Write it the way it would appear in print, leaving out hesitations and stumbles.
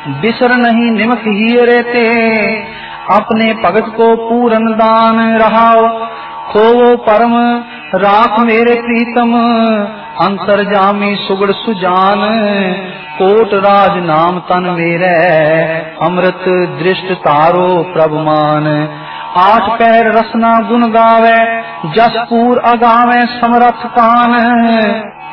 बिसर नहीं निमक हीरे ते, अपने भगत को पूरन दान रहाओ। खोवो परम राख मेरे प्रीतम, अंतर जामी सुगड़ सुजान। कोट राज नाम तन मेरे, अमृत दृष्ट तारो प्रभुमान। आठ पैर रसना गुण गावे, जस पूर अगावे समरथ कान।